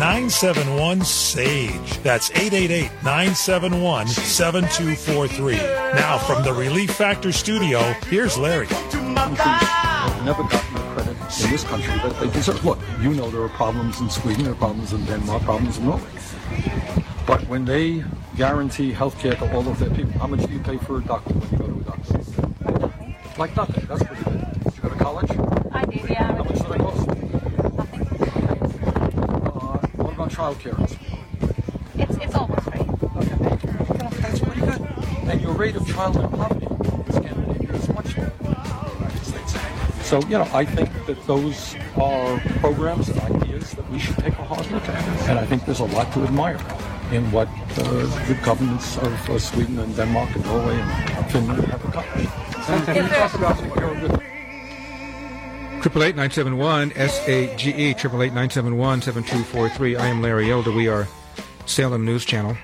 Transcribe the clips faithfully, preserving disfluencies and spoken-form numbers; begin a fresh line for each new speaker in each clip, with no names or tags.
nine seven one, S A G E. That's eight eight eight, nine seven one, seven two four three. Now, from the Relief Factor studio, here's Larry.
They've never gotten the credit in this country that they deserve. Look, you know there are problems in Sweden, there are problems in Denmark, problems in Norway. But when they guarantee health care to all of their people, how much do you pay for a doctor when you go to a doctor? Like nothing. That's pretty good. Did you go to college?
I did, yeah.
How much do they cost? Uh, what about child care?
It's, it's almost free.
Okay. That's pretty good. And your rate of childhood poverty in Scandinavia is much lower than the United States. So, you know, I think that those are programs and ideas that we should take a hard look at. And I think there's a lot to admire in what uh, the governments of uh, Sweden and Denmark and Norway and Finland have accomplished. And can you talk about the
Triple eight nine seven one S A G E triple eight nine seven one seven two four three. I am Larry Elder. We are Salem News Channel.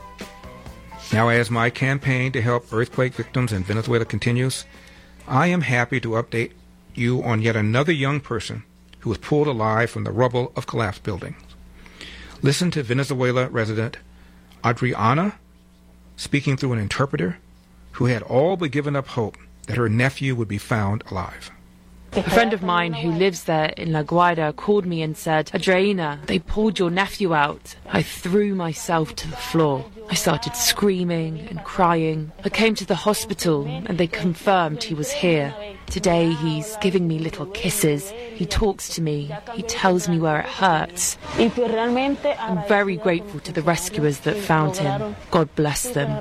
Now, as my campaign to help earthquake victims in Venezuela continues, I am happy to update you on yet another young person who was pulled alive from the rubble of collapsed buildings. Listen to Venezuela resident Adriana speaking through an interpreter who had all but given up hope that her nephew would be found alive.
A friend of mine who lives there in La Guaira called me and said, Adriana, they pulled your nephew out. I threw myself to the floor. I started screaming and crying. I came to the hospital and they confirmed he was here. Today he's giving me little kisses. He talks to me. He tells me where it hurts. I'm very grateful to the rescuers that found him. God bless them.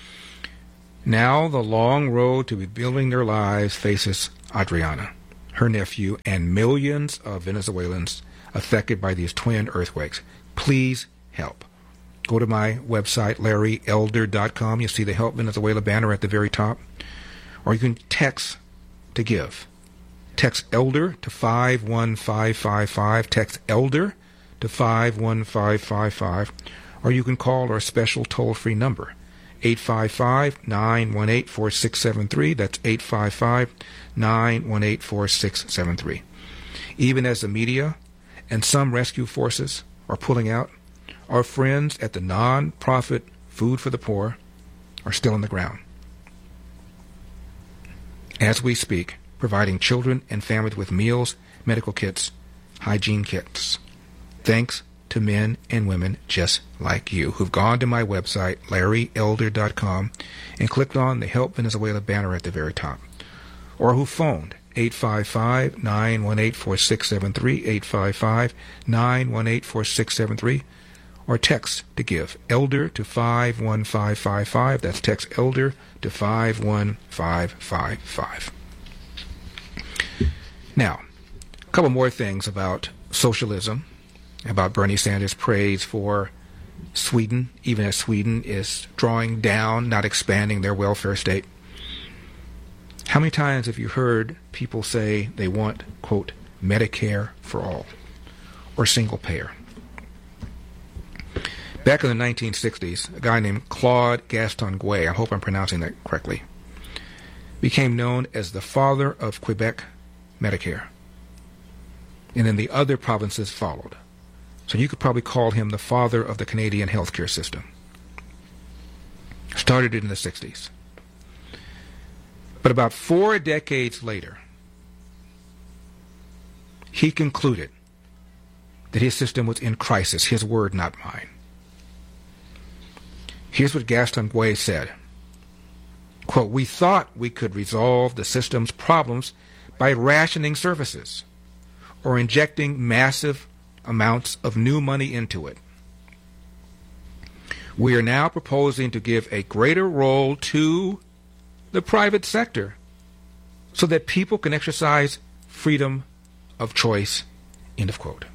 Now the long road to rebuilding their lives faces Adriana, her nephew, and millions of Venezuelans affected by these twin earthquakes. Please help. Go to my website, larry elder dot com. You'll see the Help Venezuela banner at the very top. Or you can text to give. Text ELDER to five one five five five. Text ELDER to five one five five five. Or you can call our special toll-free number, eight five five, nine one eight, four six seven three. That's eight five five, nine one eight, four six seven three. Even as the media and some rescue forces are pulling out, our friends at the non-profit Food for the Poor are still on the ground. As we speak, providing children and families with meals, medical kits, hygiene kits. Thanks to men and women just like you who've gone to my website, larry elder dot com, and clicked on the Help Venezuela banner at the very top. Or who phoned eight five five, nine one eight, four six seven three, eight five five, nine one eight, four six seven three, or text to give, ELDER to five one five five five. That's text ELDER to five one five five five. Now, a couple more things about socialism, about Bernie Sanders' praise for Sweden, even as Sweden is drawing down, not expanding their welfare state. How many times have you heard people say they want, quote, Medicare for all, or single payer? Back in the nineteen sixties, a guy named Claude Gaston-Guay, I hope I'm pronouncing that correctly, became known as the father of Quebec Medicare. And then the other provinces followed. So you could probably call him the father of the Canadian healthcare system. Started in the sixties. But about four decades later, he concluded that his system was in crisis. His word, not mine. Here's what Gaston-Guay said. Quote, we thought we could resolve the system's problems by rationing services or injecting massive amounts of new money into it. We are now proposing to give a greater role to the private sector so that people can exercise freedom of choice, end of quote.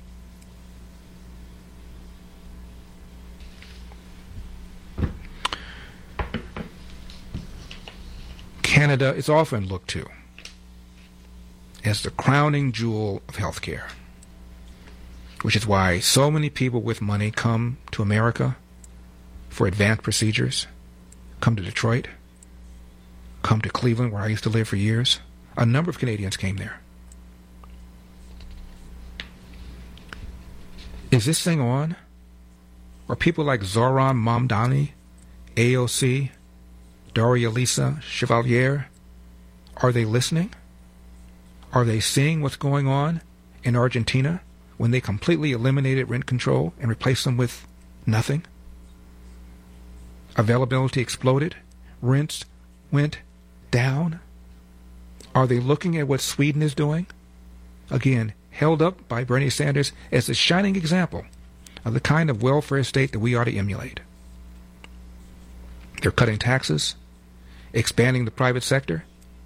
Canada is often looked to as the crowning jewel of healthcare, which is why so many people with money come to America for advanced procedures, come to Detroit, come to Cleveland, where I used to live for years. A number of Canadians came there. Is this thing on? Are people like Zohran Mamdani, A O C, Daria Lisa Chevalier, are they listening? Are they seeing what's going on in Argentina when they completely eliminated rent control and replaced them with nothing? Availability exploded. Rents went down. Are they looking at what Sweden is doing? Again, held up by Bernie Sanders as a shining example of the kind of welfare state that we ought to emulate. They're cutting taxes, expanding the private sector,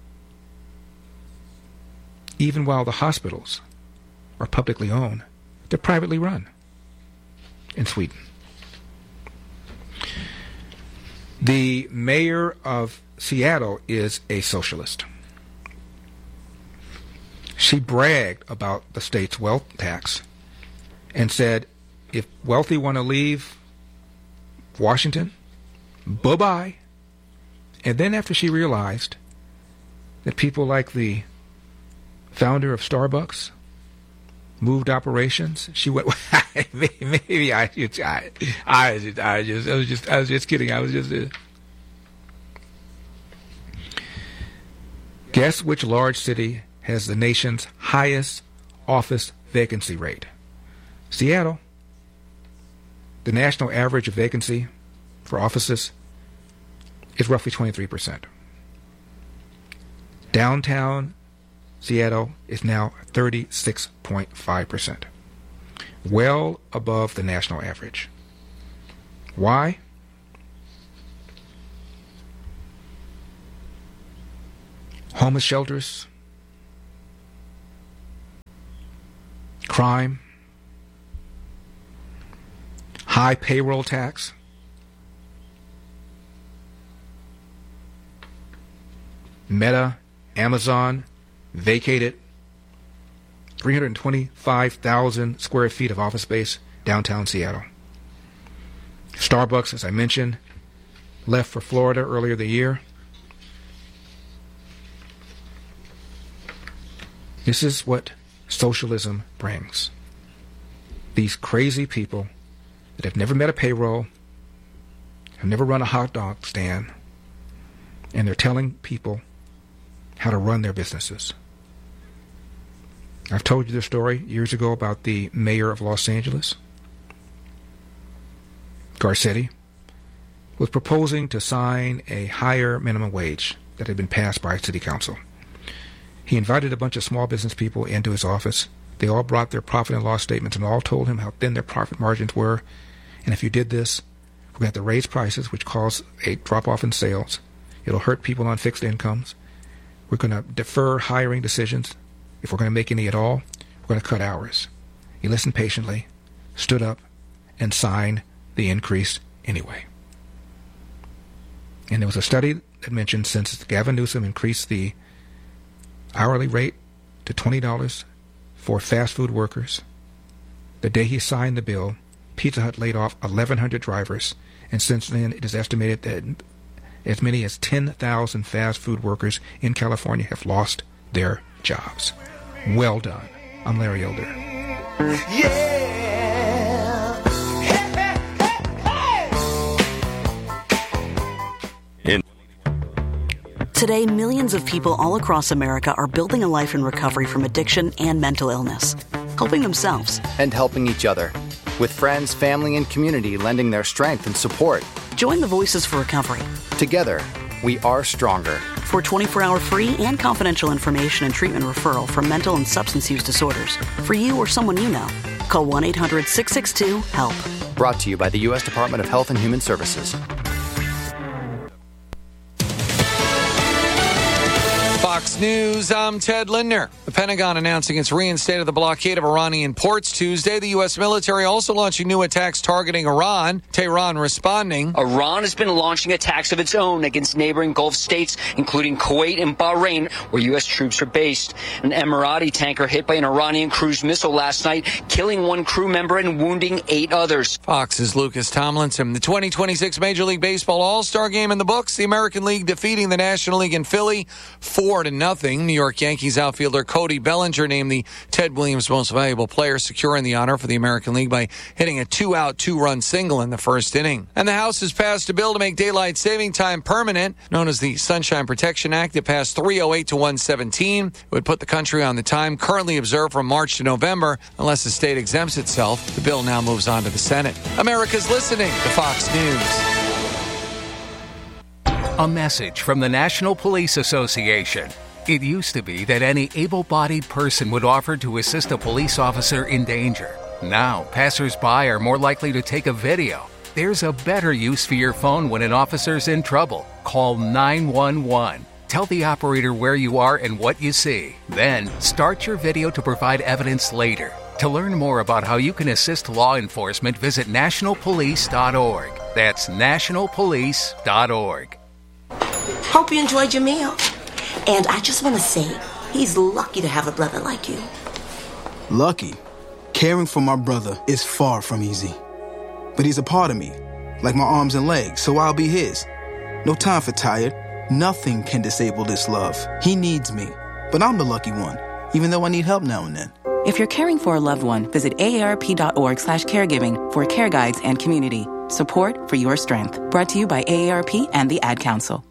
even while the hospitals are publicly owned, they're privately run in Sweden. The mayor of Seattle is a socialist. She bragged about the state's wealth tax and said, if wealthy want to leave Washington, bye-bye. And then after she realized that people like the founder of Starbucks moved operations, she went, maybe I should, I, I, just, I just, I was just, I was just kidding. I was just, uh, guess which large city has the nation's highest office vacancy rate? Seattle. The national average of vacancy for offices is roughly twenty-three percent. Downtown Seattle is now thirty-six point five percent, well above the national average. Why? Homeless shelters, crime, high payroll tax, Meta, Amazon vacated three hundred twenty-five thousand square feet of office space downtown Seattle. Starbucks, as I mentioned, left for Florida earlier the year. This is what socialism brings. These crazy people that have never met a payroll, have never run a hot dog stand, and they're telling people how to run their businesses. I've told you this story years ago about the mayor of Los Angeles. Garcetti was proposing to sign a higher minimum wage that had been passed by city council. He invited a bunch of small business people into his office. They all brought their profit and loss statements and all told him how thin their profit margins were. And if you did this, we're going to have to raise prices, which cause a drop-off in sales. It'll hurt people on fixed incomes. We're going to defer hiring decisions. If we're going to make any at all, we're going to cut hours. He listened patiently, stood up, and signed the increase anyway. And there was a study that mentioned since Gavin Newsom increased the hourly rate to twenty dollars for fast food workers, the day he signed the bill, Pizza Hut laid off eleven hundred drivers, and since then it is estimated that as many as ten thousand fast food workers in California have lost their jobs. Well done. I'm Larry Elder. Yeah.
Today, millions of people all across America are building a life in recovery from addiction and mental illness, helping themselves
and helping each other, with friends, family, and community lending their strength and support.
Join the Voices for Recovery.
Together, we are stronger.
For twenty-four hour free and confidential information and treatment referral for mental and substance use disorders, for you or someone you know, call one eight hundred six six two HELP.
Brought to you by the U S Department of Health and Human Services.
Fox News, I'm Ted Lindner. The Pentagon announcing it's reinstated the blockade of Iranian ports Tuesday. The U S military also launching new attacks targeting Iran. Tehran responding.
Iran has been launching attacks of its own against neighboring Gulf states, including Kuwait and Bahrain, where U S troops are based. An Emirati tanker hit by an Iranian cruise missile last night, killing one crew member and wounding eight others.
Fox's Lucas Tomlinson. The twenty twenty-six Major League Baseball All-Star Game in the books. The American League defeating the National League in Philly four to nothing. nothing. New York Yankees outfielder Cody Bellinger named the Ted Williams Most Valuable Player, securing the honor for the American League by hitting a two-out, two-run single in the first inning. And the House has passed a bill to make daylight saving time permanent, known as the Sunshine Protection Act. It passed three oh eight to one seventeen. It would put the country on the time currently observed from March to November, unless the state exempts itself. The bill now moves on to the Senate. America's listening to Fox News.
A message from the National Police Association. It used to be that any able-bodied person would offer to assist a police officer in danger. Now, passers-by are more likely to take a video. There's a better use for your phone when an officer's in trouble. Call nine one one. Tell the operator where you are and what you see. Then, start your video to provide evidence later. To learn more about how you can assist law enforcement, visit national police dot org. That's national police dot org.
Hope you enjoyed your meal. And I just want to say, he's lucky to have a brother like you.
Lucky? Caring for my brother is far from easy. But he's a part of me, like my arms and legs, so I'll be his. No time for tired. Nothing can disable this love. He needs me, but I'm the lucky one, even though I need help now and then.
If you're caring for a loved one, visit A A R P dot org slash caregiving for care guides and community. Support for your strength. Brought to you by A A R P and the Ad Council.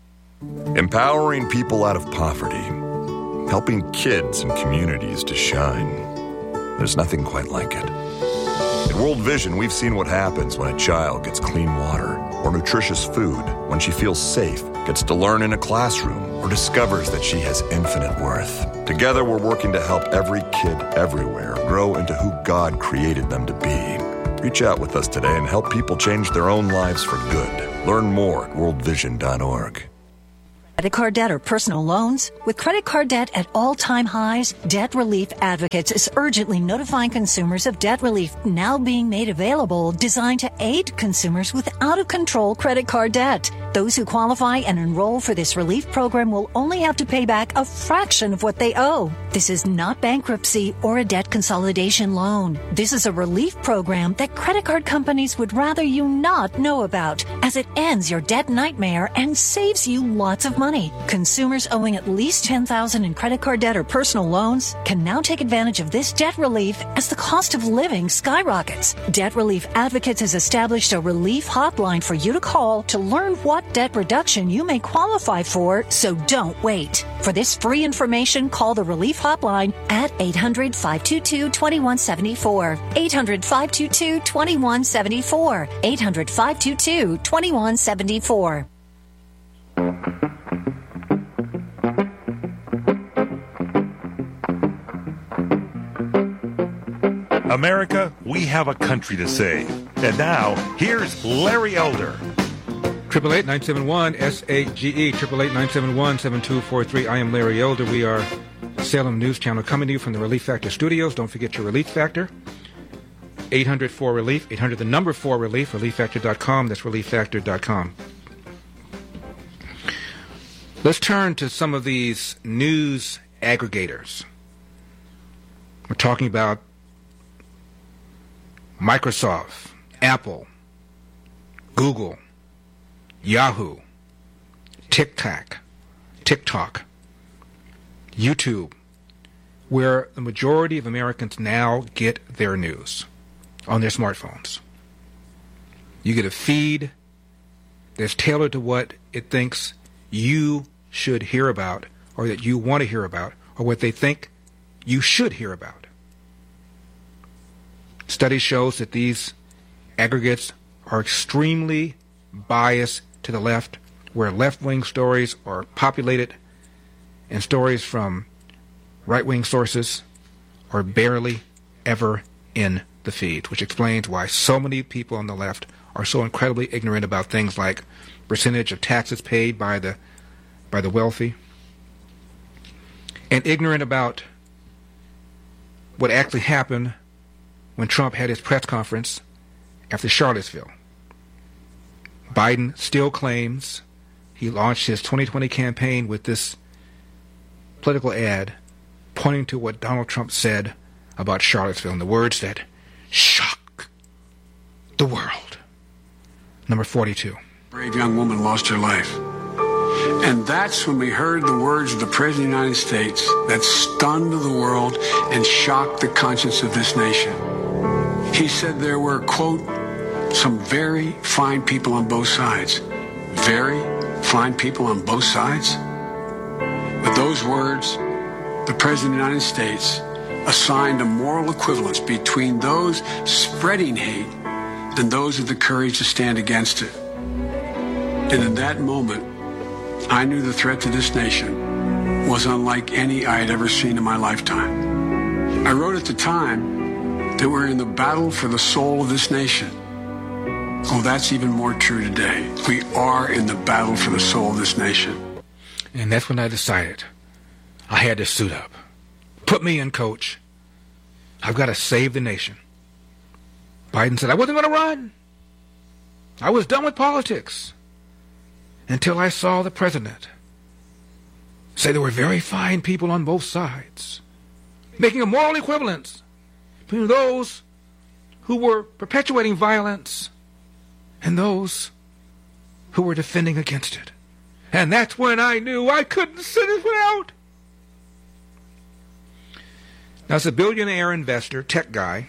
Empowering people out of poverty. Helping kids and communities to shine. There's nothing quite like it. At World Vision, we've seen what happens when a child gets clean water or nutritious food, when she feels safe, gets to learn in a classroom, or discovers that she has infinite worth. Together, we're working to help every kid everywhere grow into who God created them to be. Reach out with us today and help people change their own lives for good. Learn more at world vision dot org.
Credit card debt or personal loans? With credit card debt at all-time highs, Debt Relief Advocates is urgently notifying consumers of debt relief now being made available, designed to aid consumers with out-of-control credit card debt. Those who qualify and enroll for this relief program will only have to pay back a fraction of what they owe. This is not bankruptcy or a debt consolidation loan. This is a relief program that credit card companies would rather you not know about, as it ends your debt nightmare and saves you lots of money. Consumers owing at least ten thousand dollars in credit card debt or personal loans can now take advantage of this debt relief as the cost of living skyrockets. Debt Relief Advocates has established a relief hotline for you to call to learn what debt reduction you may qualify for, so don't wait. For this free information, call the Relief Hotline at eight hundred, five two two, two one seven four. eight hundred, five two two, two one seven four. eight hundred, five two two, two one seven four.
America, we have a country to save. And now, here's Larry Elder.
Triple eight nine seven one S A G E triple eight nine seven one seven two four three. I am Larry Elder. We are Salem News Channel coming to you from the Relief Factor Studios. Don't forget your Relief Factor. eight hundred four relief. eight hundred the number four relief. relief factor dot com. That's relief factor dot com. Let's turn to some of these news aggregators. We're talking about Microsoft, Apple, Google, Yahoo, TikTok, TikTok, YouTube, where the majority of Americans now get their news on their smartphones. You get a feed that's tailored to what it thinks you should hear about, or that you want to hear about, or what they think you should hear about. Study shows that these aggregates are extremely biased to the left, where left-wing stories are populated and stories from right-wing sources are barely ever in the feed, which explains why so many people on the left are so incredibly ignorant about things like percentage of taxes paid by the by the wealthy, and ignorant about what actually happened when Trump had his press conference after Charlottesville. Biden still claims he launched his twenty twenty campaign with this political ad pointing to what Donald Trump said about Charlottesville in the words that shock the world. Number forty-two.
A brave young woman lost her life. And that's when we heard the words of the President of the United States that stunned the world and shocked the conscience of this nation. He said there were, quote, some very fine people on both sides. Very fine people on both sides? With those words, the President of the United States assigned a moral equivalence between those spreading hate and those with the courage to stand against it. And in that moment, I knew the threat to this nation was unlike any I had ever seen in my lifetime. I wrote at the time that we're in the battle for the soul of this nation. Oh, that's even more true today. We are in the battle for the soul of this nation.
And that's when I decided I had to suit up. Put me in, coach. I've got to save the nation. Biden said I wasn't going to run. I was done with politics until I saw the president say there were very fine people on both sides, making a moral equivalence between those who were perpetuating violence and those who were defending against it. And that's when I knew I couldn't sit it out. Now, as a billionaire investor, tech guy,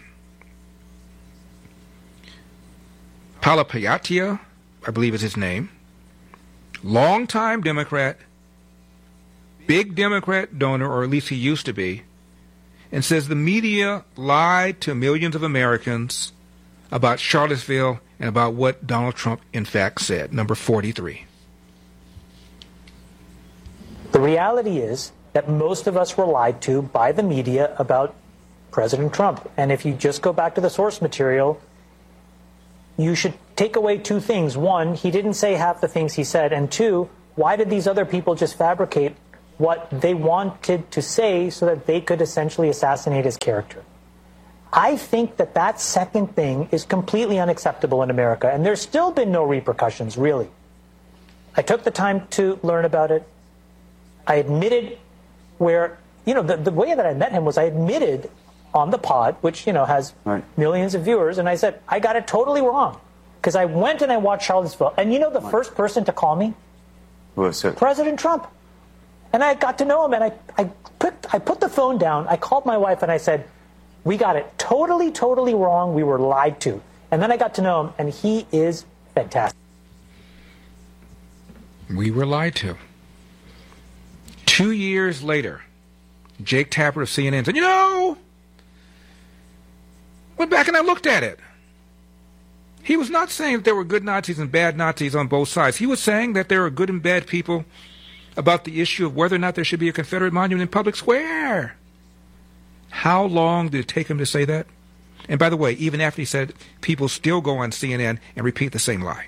Palapayattia, I believe is his name, longtime Democrat, big Democrat donor, or at least he used to be, and says the media lied to millions of Americans about Charlottesville and about what Donald Trump in fact said. Number forty-three.
The reality is that most of us were lied to by the media about President Trump. And if you just go back to the source material, you should take away two things. One, he didn't say half the things he said. And two, why did these other people just fabricate what they wanted to say so that they could essentially assassinate his character? I think that that second thing is completely unacceptable in America. And there's still been no repercussions, really. I took the time to learn about it. I admitted where, you know, the, the way that I met him was I admitted on the pod, which, you know, has right. millions of viewers, and I said, I got it totally wrong. Because I went and I watched Charlottesville. And you know the what? first person to call me?
Who was it?
President Trump. And I got to know him, and I, I, put, I put the phone down, I called my wife, and I said, we got it totally, totally wrong. We were lied to. And then I got to know him, and he is fantastic.
We were lied to. Two years later, Jake Tapper of C N N said, you know, went back and I looked at it. He was not saying that there were good Nazis and bad Nazis on both sides. He was saying that there are good and bad people about the issue of whether or not there should be a Confederate monument in public square. How long did it take him to say that? And by the way, even after he said it, people still go on C N N and repeat the same lie.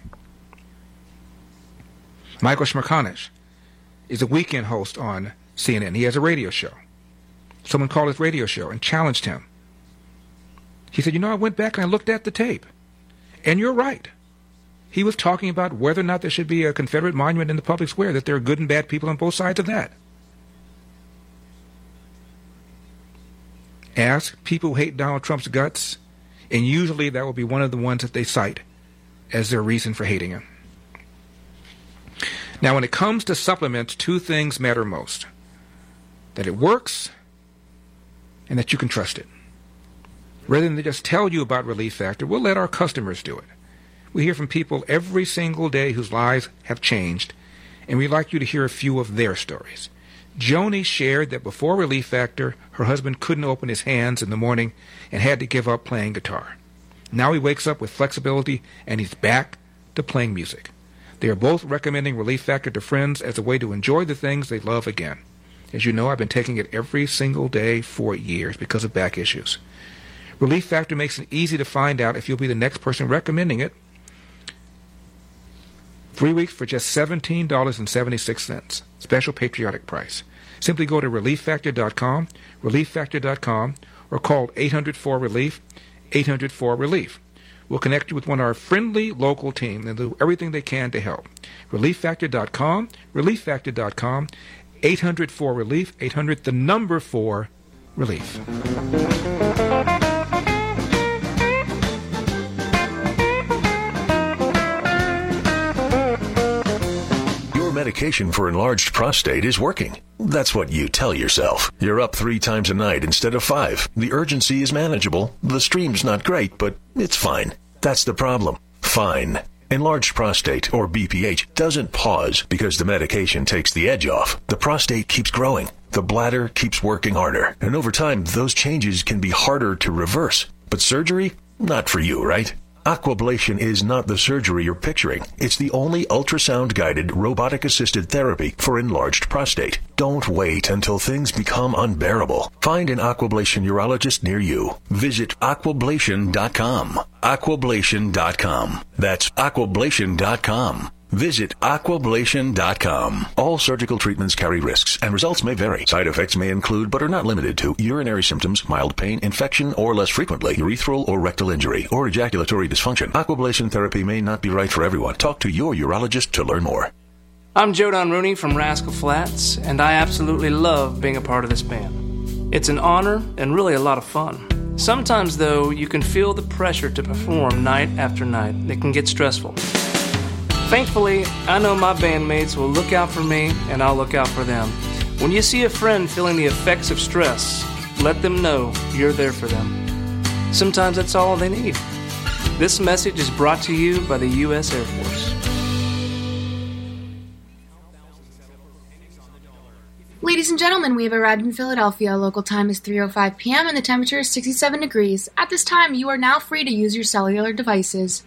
Michael Smerconish is a weekend host on C N N. He has a radio show. Someone called his radio show and challenged him. He said, you know, I went back and I looked at the tape. And you're right. He was talking about whether or not there should be a Confederate monument in the public square, that there are good and bad people on both sides of that. Ask people who hate Donald Trump's guts, and usually that will be one of the ones that they cite as their reason for hating him. Now, when it comes to supplements, two things matter most. That it works, and that you can trust it. Rather than just tell you about Relief Factor, we'll let our customers do it. We hear from people every single day whose lives have changed, and we'd like you to hear a few of their stories. Joni shared that before Relief Factor, her husband couldn't open his hands in the morning and had to give up playing guitar. Now he wakes up with flexibility, and he's back to playing music. They are both recommending Relief Factor to friends as a way to enjoy the things they love again. As you know, I've been taking it every single day for years because of back issues. Relief Factor makes it easy to find out if you'll be the next person recommending it. Three weeks for just seventeen dollars and seventy-six cents. Special patriotic price. Simply go to relief factor dot com, relief factor dot com, or call eight hundred four relief, eight hundred four relief. We'll connect you with one of our friendly local team and do everything they can to help. relief factor dot com, relief factor dot com, eight hundred four relief, eight hundred, the number four, relief.
medication for enlarged prostate is working. That's what you tell yourself. You're up three times a night instead of five. The urgency is manageable. The stream's not great, but it's fine. That's the problem. Fine. Enlarged prostate, or B P H, doesn't pause because the medication takes the edge off. The prostate keeps growing. The bladder keeps working harder. And over time, those changes can be harder to reverse. But surgery? Not for you, right? Aquablation is not the surgery you're picturing. It's the only ultrasound-guided, robotic-assisted therapy for enlarged prostate. Don't wait until things become unbearable. Find an Aquablation urologist near you. Visit aquablation dot com. aquablation dot com. That's aquablation dot com. Visit aquablation dot com. All surgical treatments carry risks, and results may vary. Side effects may include, but are not limited to, urinary symptoms, mild pain, infection, or less frequently, urethral or rectal injury, or ejaculatory dysfunction. Aquablation therapy may not be right for everyone. Talk to your urologist to learn more.
I'm Joe Don Rooney from Rascal Flatts, and I absolutely love being a part of this band. It's an honor and really a lot of fun. Sometimes, though, you can feel the pressure to perform night after night. It can get stressful. Thankfully, I know my bandmates will look out for me, and I'll look out for them. When you see a friend feeling the effects of stress, let them know you're there for them. Sometimes that's all they need. This message is brought to you by the U S Air Force.
Ladies and gentlemen, we have arrived in Philadelphia. Local time is three oh five p.m. and the temperature is sixty-seven degrees. At this time, you are now free to use your cellular devices.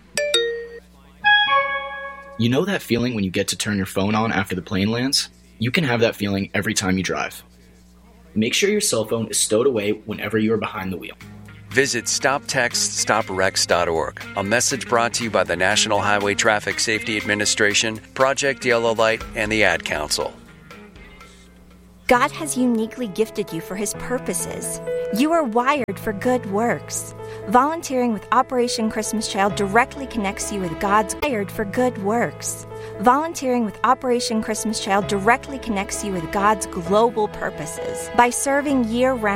You know that feeling when you get to turn your phone on after the plane lands? You can have that feeling every time you drive. Make sure your cell phone is stowed away whenever you are behind the wheel.
Visit stop text stop wrecks dot org. A message brought to you by the National Highway Traffic Safety Administration, Project Yellow Light, and the Ad Council.
God has uniquely gifted you for His purposes. You are wired for good works. Volunteering with Operation Christmas Child directly connects you with God's wired for good works. Volunteering with Operation Christmas Child directly connects you with God's global purposes by serving year-round.